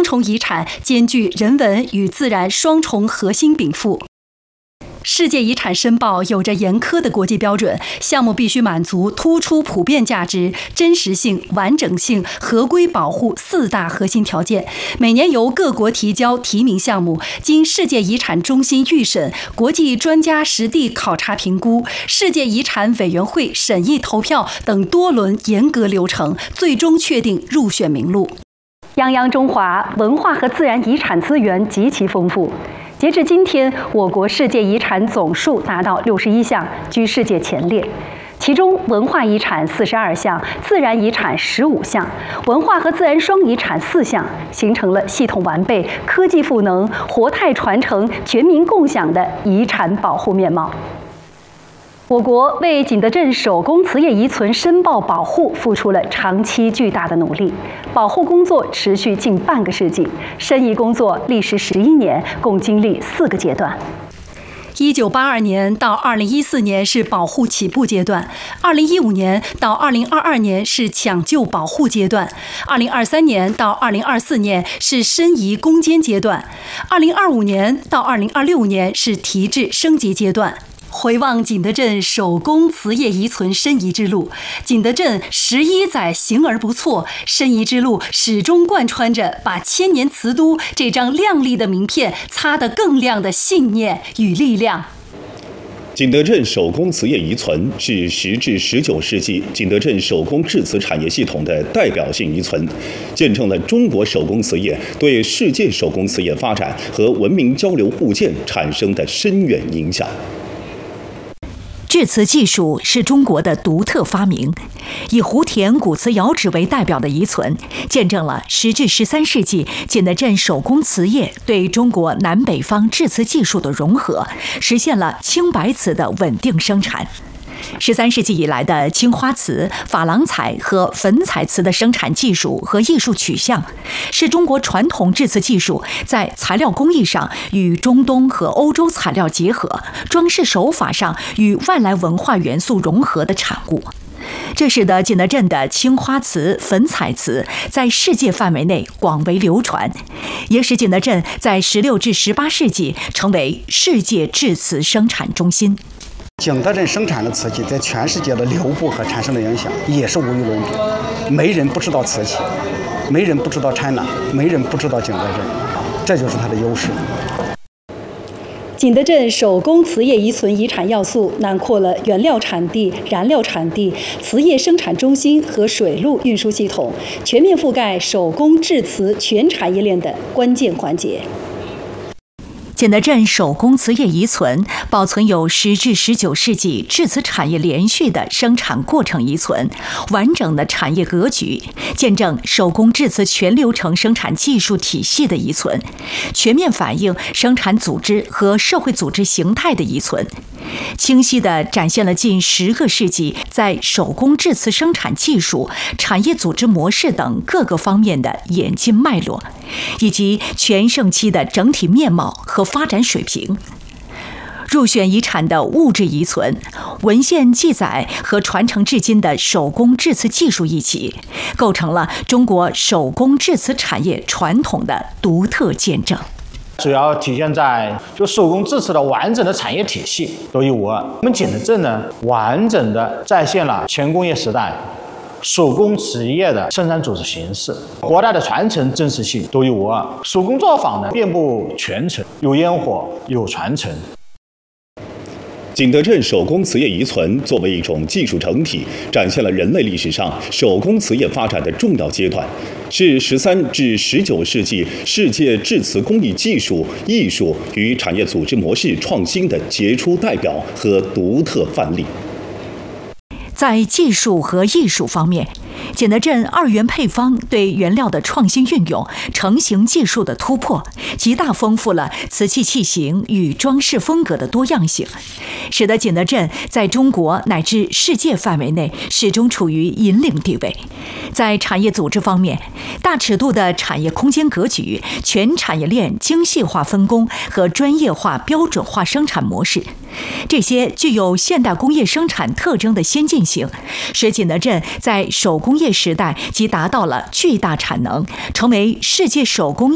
重遗产，兼具人文与自然双重核心禀赋。世界遗产申报有着严苛的国际标准，项目必须满足突出普遍价值、真实性、完整性、合规保护4大核心条件。每年由各国提交提名项目，经世界遗产中心预审、国际专家实地考察评估、世界遗产委员会审议投票等多轮严格流程，最终确定入选名录。泱泱中华，文化和自然遗产资源极其丰富。截至今天，我国世界遗产总数达到61项，居世界前列。其中，文化遗产42项，自然遗产15项，文化和自然双遗产4项，形成了系统完备、科技赋能、活态传承、全民共享的遗产保护面貌。我国为景德镇手工瓷业遗存申报保护付出了长期巨大的努力，保护工作持续近半个世纪，申遗工作历时11年，共经历4个阶段。1982年到2014年是保护起步阶段，2015年到2022年是抢救保护阶段，2023年到2024年是申遗攻坚阶段，2025年到2026年是提质升级阶段。回望景德镇手工瓷业遗存申遗之路，景德镇11载行而不辍，申遗之路始终贯穿着把千年瓷都这张亮丽的名片擦得更亮的信念与力量。 景德镇手工瓷业遗存是10至19世纪景德镇手工制瓷产业系统的代表性遗存，见证了中国手工瓷业对世界手工瓷业发展和文明交流互鉴产生的深远影响。 制瓷技术是中国的独特发明，以胡田古瓷窑址为代表的遗存，见证了10至13世纪景德镇手工瓷业对中国南北方制瓷技术的融合，实现了青白瓷的稳定生产。13世纪以来的青花瓷、珐琅彩和粉彩瓷的生产技术和艺术取向，是中国传统制瓷技术在材料工艺上与中东和欧洲材料结合，装饰手法上与外来文化元素融合的产物。这使得景德镇的青花瓷、粉彩瓷在世界范围内广为流传，也使景德镇在16至18世纪成为世界制瓷生产中心。 景德镇生产的瓷器在全世界的流布和产生的影响也是无与伦比，没人不知道瓷器，没人不知道China，没人不知道景德镇，这就是它的优势。 景德镇手工瓷业遗存遗产要素囊括了原料产地、燃料产地、瓷业生产中心和水路运输系统，全面覆盖手工制瓷全产业链的关键环节。 景德镇手工瓷业遗存保存有10至19世纪制瓷产业连续的生产过程遗存，完整的产业格局，见证手工制瓷全流程生产技术体系的遗存，全面反映生产组织和社会组织形态的遗存，清晰地展现了近10个世纪在手工制瓷生产技术、产业组织模式等各个方面的演进脉络，以及全盛期的整体面貌和发展水平。入选遗产的物质遗存、文献记载和传承至今的手工制瓷技术一起，构成了中国手工制瓷产业传统的独特见证。 主要体现在手工制瓷的完整的产业体系独一无二。我们景德镇呢，完整的再现了前工业时代手工瓷业的生产组织形式，国代的传承真实性独一无二。手工作坊呢，遍布全城，有烟火，有传承。 景德镇手工瓷业遗存作为一种技术整体，展现了人类历史上手工瓷业发展的重要阶段，是13至19世纪世界制瓷工艺技术、艺术与产业组织模式创新的杰出代表和独特范例。 在技术和艺术方面，景德镇2元配方对原料的创新运用、成型技术的突破，极大丰富了瓷器器型与装饰风格的多样性，使得景德镇在中国乃至世界范围内始终处于引领地位。在产业组织方面，大尺度的产业空间格局、全产业链精细化分工和专业化标准化生产模式，这些具有现代工业生产特征的先进性，使景德镇在手工业时代即达到了巨大产能，成为世界手工